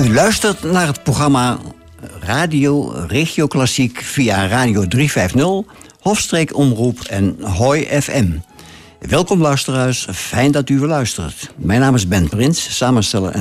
U luistert naar het programma Radio Regio Klassiek via Radio 350, Hofstreek-omroep en Hoi FM. Welkom luisteraars, fijn dat u weer luistert. Mijn naam is Ben Prins, samensteller en